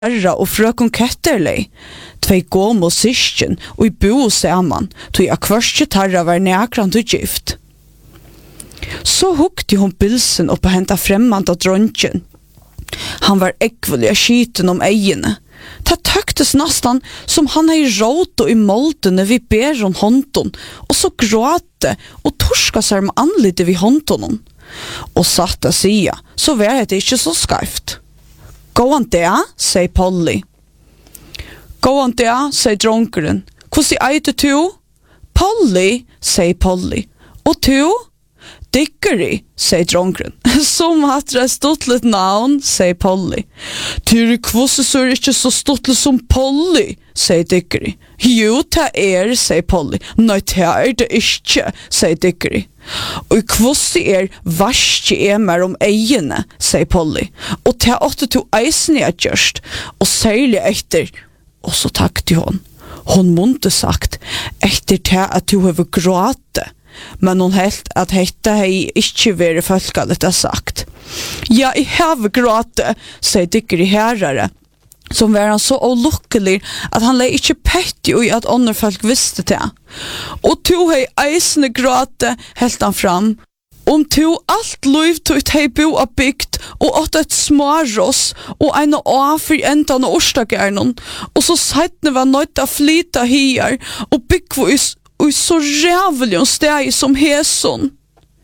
Herra og frøken Ketterley, tvei gåmo syskjen, og I bo saman, tog jeg kvørste tarra var nækrand og gift. Så hukte hon bilsen opp og henta fremmand av dronjen. Han var ekvelig skiten om eiene. Det tøktes nastan som han hei råd og I moldene vi ber om hånden, og så gråte og torska seg med anlite vi hånden. Og satt å sia, så var det ikke så skarft. Gå an det, sier Polly. Gå an det, sier dronkeren. Hvordan eiter du? Polly, sier Polly. Og du? Dickory, sier dronkeren. Som hatt det stuttlet navn, sier Polly. Tyri kvosse så ikke så stuttlet som Polly, sier Dickory. Jo, det sier Polly. Nei, det det ikke, sier Dickory. Og kvosse varske mer om eiene, sier Polly. Og det åtte to eisen jeg gjørst, og særlig etter. Og så takte hon. Hon måtte sagt, etter det at du har gråte. Men hon helt at dette hei ikke vært folkalet sagt. Ja, jeg har gråte, sier Dickory herrere. Som var han så olukkelig at han lei ikke petti I at andre folk visste det. Og to hei eisende gråte, helt han fram. Om to alt liv tog hei bo av bygd, og åtte et smaros, og en av endan og orsdagernon, og så seitne var nøyt av flyta hier, og byggvis og så rævelig en steg som Heson.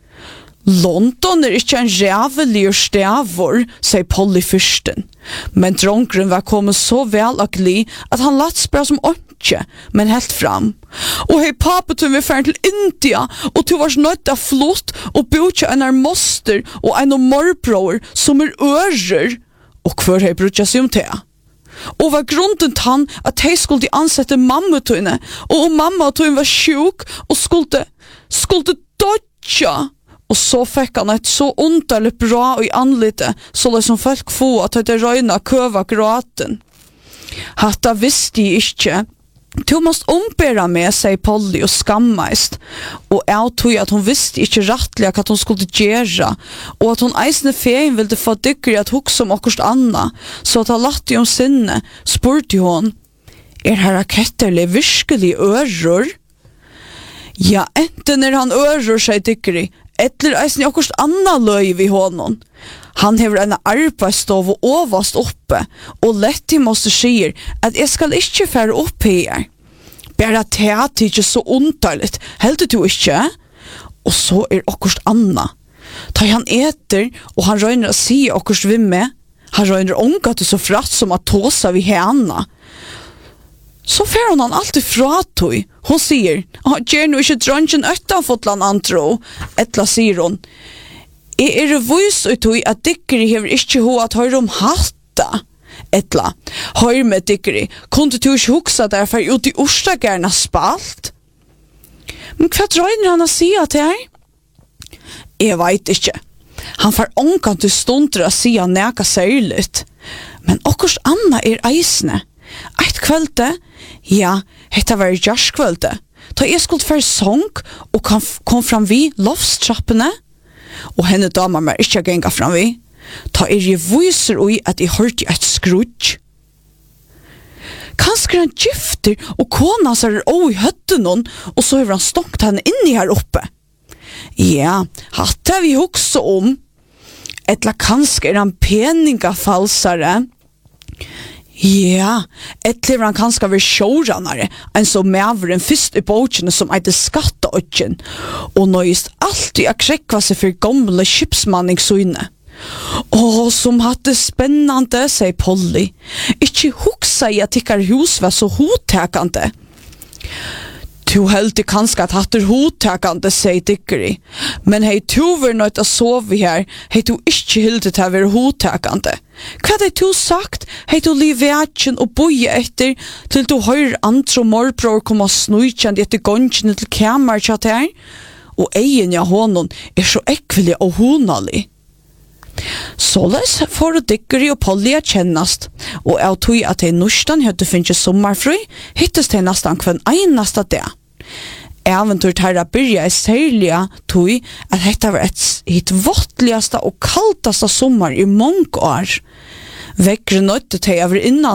London ikke en rævelig stedvor, sier Polly fyrsten. Men dronkeren var kommet så vel aklig at han latt spørre som ånke, men helt fram. Og hei pappa tog vi ferdig til India, og tog var nødt av flott, og bodde en moster og en morbror som ører, og hver hei brukte seg om det. Og var grunden til han at de skulle ansette mamma til henne, og mamma til henne var sjuk og skulle dodja. Og så fikk han et så underlig bra I anlite, så som folk få at det røyna køva gråten. Hatta visste jeg ikke. Du måst ombæra med, sier Polly og skammeist, og jeg tog at hun visste ikke rettelig hva hun skulle gjøre, og at hun eisende feien ville få Dickory at hukse om akkurat anna, så at han latt om sinne, spurte hun, herra Ketterley virkelig ører? Ja, enten han ører, sier Dickory, eller eisende akkurat anna løy vi honom. Han hever en arbeidsstov og overast oppe, og lett I måste sier at jeg skal ikke fære opp her. Bare teat ikke så underligt, helt du ikke? Og så akkurat anna. Ta han eter, og han røyner å si akkurat vi med. Han røyner ånga til så fratt som at tåsa vi henne. Så fer han alltid fra tog. Hun sier, gjør nå ikke dronjen øttanfotland antro. Etla sier hun, det vis ut tog at Dickory hever ikke ho at høyre om hatta. Etla, høyre med Dickory, kunne du ikke huksa derfor ut I orsdagerna spalt? Men hva drøyner han å si at det Jeg vet ikke. Han får ångan til stunder å si han neka særligt. Men okkurs anna eisne. Eit kvölde, ja, hetta var jarskvölde. Ta jeg skulle for sång og kom fram vi lovstrappene, og henne damer meg ikke genga fram vi. Ta jeg viser ui at jeg hørte et skrudj. Kanskje han gifter, og kona ser I høtten hon, og så har han stångt henne inni her oppe. Ja, hatt vi hukse om. Etla kanskje han peningafalsare. Ja, etla han kanskje var sjårannare, en som maveren fyrst I båtjene som eide skatteåtjen, og nøyest alltid krekva seg for gamle skipsmanningsøyne. Som hadde spennende, sier Polly. Ikke huksa I at tikkar hus var så hotekande. Du heldig kanskje at hatter hotekande, sier Dickory. Men hei tu var nøyt å sove her, hei tu ikke hildet til å være hotekande. Hva hei tu sagt? Hei tu liv vetjen og boie etter til du høyre andre morbror komme snuikjand etter gongene til kammer tjatt her? Og egen av honom så ekvelig og honalig. Såleis får Dickory og Polly kjennast, og jeg tog at de norstan hadde finnet sommerfri, hittes de nesten hver eneste dag. Eventyrt herra byrja særlig tog at dette var et hitt vottligaste og kaltaste sommer I mange år. Vekkere nøtte til over innan